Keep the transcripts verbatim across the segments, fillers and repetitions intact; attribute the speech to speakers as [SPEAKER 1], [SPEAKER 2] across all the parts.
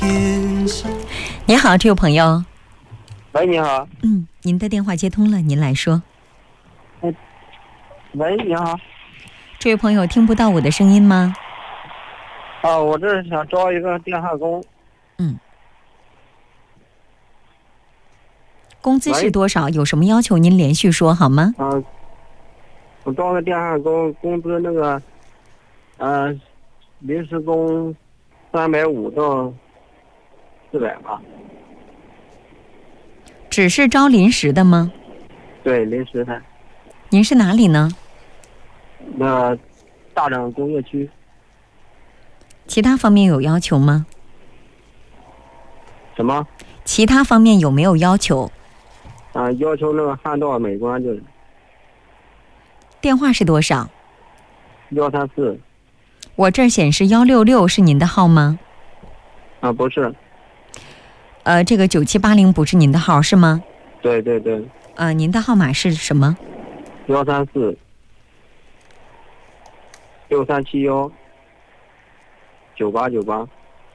[SPEAKER 1] 天上。
[SPEAKER 2] 你好，这位朋友。
[SPEAKER 3] 喂，你好。
[SPEAKER 2] 嗯，您的电话接通了，您来说。
[SPEAKER 3] 喂，你好。
[SPEAKER 2] 这位朋友听不到我的声音吗？
[SPEAKER 3] 啊，我这是想招一个电焊工。
[SPEAKER 2] 嗯。工资是多少？有什么要求？您连续说好吗？
[SPEAKER 3] 啊，我招个电焊工，工资那个，呃，临时工三百五到四百吧。
[SPEAKER 2] 只是招临时的吗？
[SPEAKER 3] 对，临时的。
[SPEAKER 2] 您是哪里呢？
[SPEAKER 3] 那大整工业区。
[SPEAKER 2] 其他方面有要求吗？
[SPEAKER 3] 什么？
[SPEAKER 2] 其他方面有没有要求？
[SPEAKER 3] 啊，要求那个焊道美观就是。
[SPEAKER 2] 电话是多少？
[SPEAKER 3] 幺三四。
[SPEAKER 2] 我这儿显示幺六六是您的号吗？
[SPEAKER 3] 啊，不是。
[SPEAKER 2] 呃，这个九七八零不是您的号是吗？
[SPEAKER 3] 对对对。
[SPEAKER 2] 呃，您的号码是什么？
[SPEAKER 3] 幺三四六三七幺九八九八。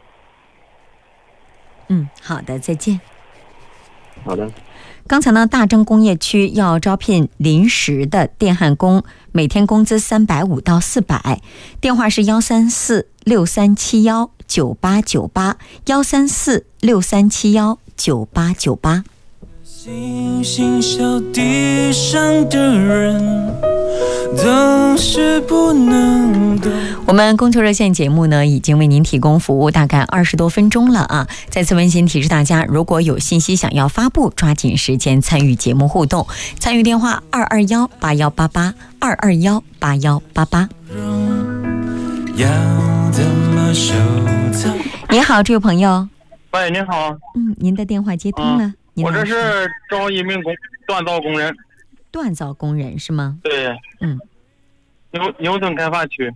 [SPEAKER 2] 嗯，好的，再见。
[SPEAKER 3] 好的。
[SPEAKER 2] 刚才呢，大正工业区要招聘临时的电焊工，每天工资三百五到四百。电话是幺三四六三七幺九八九八，幺三四六三七幺九八九八。
[SPEAKER 1] 星星小地上的人都是不能懂。
[SPEAKER 2] 我们供求热线节目呢，已经为您提供服务大概二十多分钟了啊！再次温馨提示大家，如果有信息想要发布，抓紧时间参与节目互动。参与电话二二幺八幺八八二二幺八幺八八。你好，这位朋友。
[SPEAKER 3] 喂，你好。
[SPEAKER 2] 嗯，您的电话接通了。
[SPEAKER 3] 嗯、我这是招一名工锻造工人。
[SPEAKER 2] 锻造工人是吗？
[SPEAKER 3] 对。
[SPEAKER 2] 嗯。
[SPEAKER 3] 牛牛村开发区。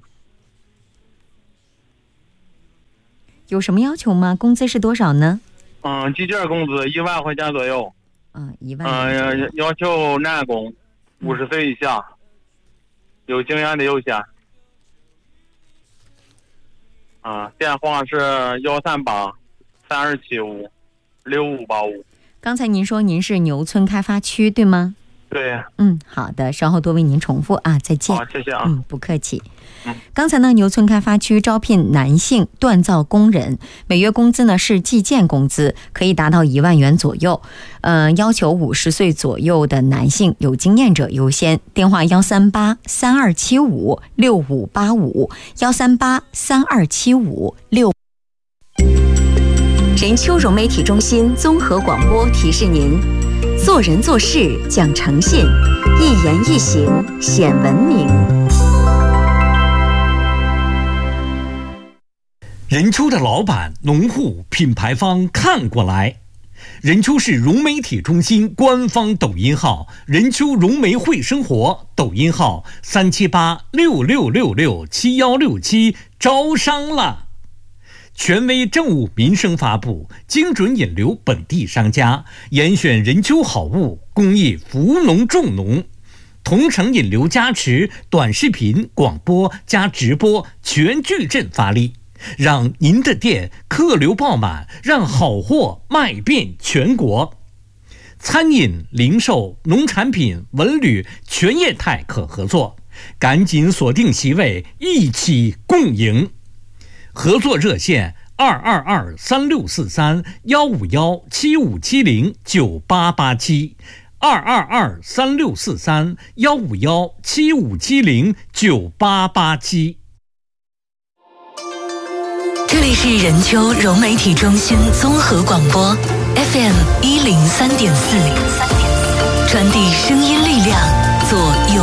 [SPEAKER 2] 有什么要求吗？工资是多少呢？
[SPEAKER 3] 嗯，基件工资一万块钱左右。
[SPEAKER 2] 嗯，一万。
[SPEAKER 3] 嗯，要求男工，五十岁以下，有经验的优先。啊，电话是幺三八三二七五六五八五。
[SPEAKER 2] 刚才您说您是牛村开发区对吗？
[SPEAKER 3] 对。
[SPEAKER 2] 嗯，好的，稍后多为您重复啊，再见。
[SPEAKER 3] 好，谢谢啊。
[SPEAKER 2] 嗯，不客气。
[SPEAKER 3] 嗯，
[SPEAKER 2] 刚才呢，牛村开发区招聘男性锻造工人，每月工资呢是计件工资，可以达到一万元左右。呃，要求五十岁左右的男性，有经验者优先。电话幺三八三二七五六五八五，幺三八三二七五六。
[SPEAKER 4] 任丘融媒体中心综合广播提示您：做人做事讲诚信，一言一行显文明。
[SPEAKER 5] 任丘的老板、农户、品牌方看过来。任丘市融媒体中心官方抖音号任丘融媒会生活，抖音号三七八六六六六七幺六七，招商了。权威政务民生发布，精准引流本地商家，严选任丘好物，公益扶农助农，同城引流加持，短视频、广播加直播全矩阵发力，让您的店客流爆满，让好货卖遍全国。餐饮、零售、农产品、文旅全业态可合作，赶紧锁定席位，一起共赢。合作热线二二二三六四三幺五幺七五七零九八八七，二二二三六四三幺五幺七五七零九八八七。
[SPEAKER 4] 这里是任丘融媒体中心综合广播 F M 一零三点四，传递声音力量，做有